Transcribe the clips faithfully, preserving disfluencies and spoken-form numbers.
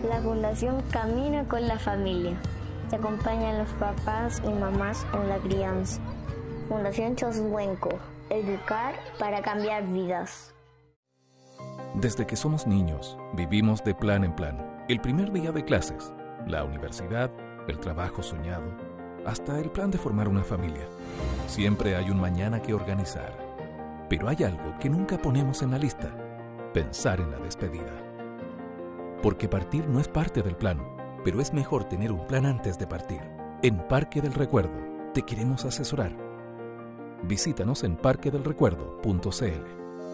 La Fundación Camina con la Familia. Se acompañan los papás y mamás en la crianza. Fundación Choswenco. Educar para cambiar vidas. Desde que somos niños, vivimos de plan en plan. El primer día de clases, la universidad, el trabajo soñado, hasta el plan de formar una familia. Siempre hay un mañana que organizar. Pero hay algo que nunca ponemos en la lista: pensar en la despedida. Porque partir no es parte del plan, pero es mejor tener un plan antes de partir. En Parque del Recuerdo te queremos asesorar. Visítanos en parque del recuerdo punto c l.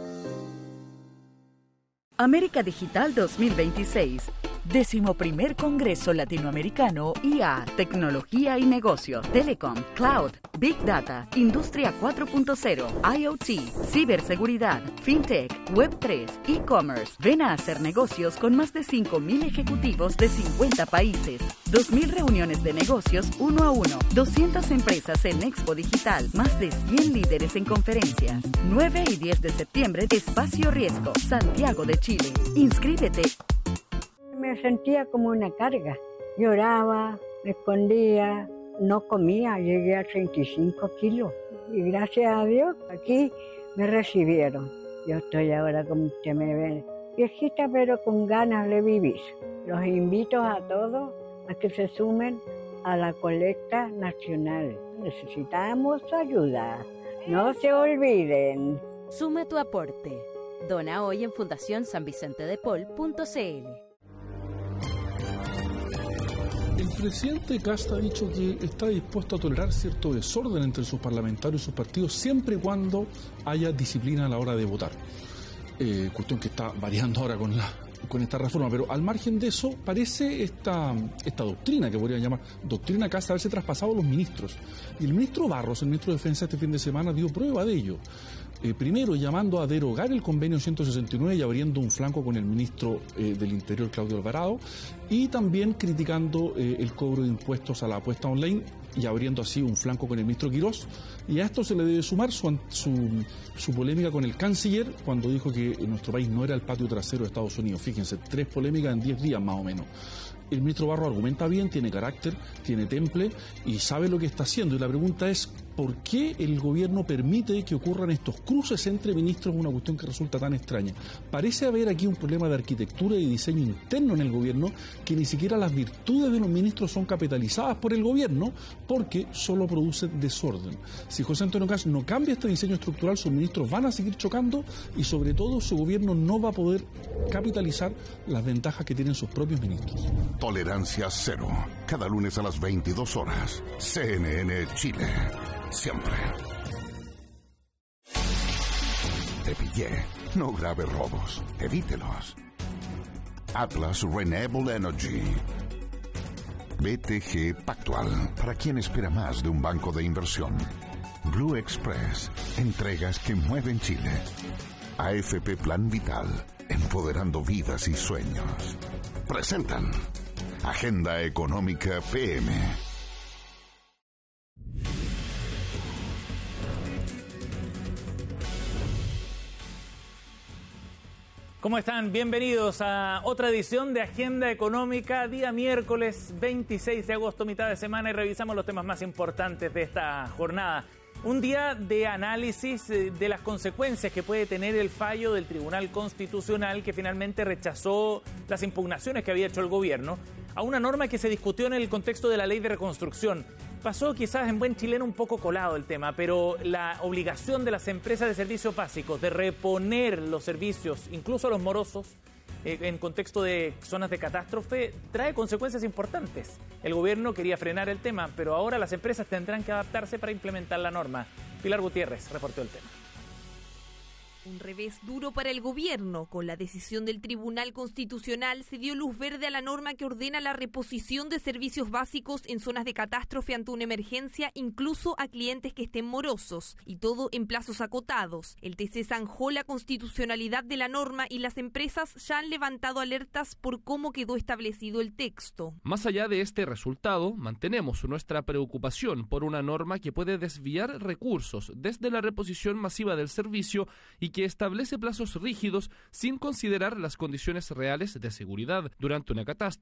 América Digital dos mil veintiséis. Décimo primer Congreso Latinoamericano I A, Tecnología y Negocios, Telecom, Cloud, Big Data, Industria cuatro punto cero, IoT, Ciberseguridad, FinTech, Web tres, E-Commerce. Ven a hacer negocios con más de cinco mil ejecutivos de cincuenta países. dos mil reuniones de negocios uno a uno. doscientas empresas en Expo Digital. Más de cien líderes en conferencias. nueve y diez de septiembre, Espacio Riesgo, Santiago de Chile. Inscríbete. Me sentía como una carga. Lloraba, me escondía, no comía. Llegué a treinta y cinco kilos. Y gracias a Dios, aquí me recibieron. Yo estoy ahora, como usted me ve, viejita, pero con ganas de vivir. Los invito a todos a que se sumen a la colecta nacional. Necesitamos ayuda. No se olviden. Suma tu aporte. Dona hoy en fundación san vicente de paul punto c l. El presidente Kast ha dicho que está dispuesto a tolerar cierto desorden entre sus parlamentarios y sus partidos siempre y cuando haya disciplina a la hora de votar. Eh, cuestión que está variando ahora con la con esta reforma, pero al margen de eso parece esta, esta doctrina que podría llamar doctrina Kast haberse traspasado a los ministros. Y el ministro Barros, el ministro de Defensa, este fin de semana dio prueba de ello. Eh, primero llamando a derogar el convenio ciento sesenta y nueve y abriendo un flanco con el ministro eh, del Interior, Claudio Alvarado, y también criticando eh, el cobro de impuestos a la apuesta online y abriendo así un flanco con el ministro Quirós. Y a esto se le debe sumar su, su, su polémica con el canciller cuando dijo que nuestro país no era el patio trasero de Estados Unidos. Fíjense, tres polémicas en diez días más o menos. El ministro Barros argumenta bien, tiene carácter, tiene temple y sabe lo que está haciendo. Y la pregunta es, ¿por qué el gobierno permite que ocurran estos cruces entre ministros? Una cuestión que resulta tan extraña. Parece haber aquí un problema de arquitectura y diseño interno en el gobierno, que ni siquiera las virtudes de los ministros son capitalizadas por el gobierno, porque solo produce desorden. Si José Antonio Kast no cambia este diseño estructural, sus ministros van a seguir chocando y sobre todo su gobierno no va a poder capitalizar las ventajas que tienen sus propios ministros. Tolerancia cero. Cada lunes a las veintidós horas. C N N Chile. Siempre. Te pillé. No grave robos. Evítelos. Atlas Renewable Energy. B T G Pactual. Para quien espera más de un banco de inversión. Blue Express. Entregas que mueven Chile. A F P Plan Vital. Empoderando vidas y sueños. Presentan Agenda Económica P M. ¿Cómo están? Bienvenidos a otra edición de Agenda Económica, día miércoles veintiséis de agosto, mitad de semana, y revisamos los temas más importantes de esta jornada. Un día de análisis de las consecuencias que puede tener el fallo del Tribunal Constitucional, que finalmente rechazó las impugnaciones que había hecho el gobierno a una norma que se discutió en el contexto de la Ley de Reconstrucción. Pasó quizás en buen chileno un poco colado el tema, pero la obligación de las empresas de servicios básicos de reponer los servicios, incluso a los morosos, eh, en contexto de zonas de catástrofe, trae consecuencias importantes. El gobierno quería frenar el tema, pero ahora las empresas tendrán que adaptarse para implementar la norma. Pilar Gutiérrez reportó el tema. Un revés duro para el gobierno. Con la decisión del Tribunal Constitucional se dio luz verde a la norma que ordena la reposición de servicios básicos en zonas de catástrofe ante una emergencia, incluso a clientes que estén morosos, y todo en plazos acotados. El T C zanjó la constitucionalidad de la norma y las empresas ya han levantado alertas por cómo quedó establecido el texto. Más allá de este resultado, mantenemos nuestra preocupación por una norma que puede desviar recursos desde la reposición masiva del servicio y que establece plazos rígidos sin considerar las condiciones reales de seguridad durante una catástrofe.